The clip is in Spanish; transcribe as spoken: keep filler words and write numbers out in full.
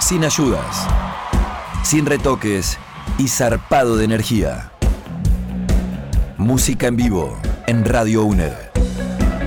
sin ayudas, sin retoques y zarpado de energía. Música en vivo en Radio UNED.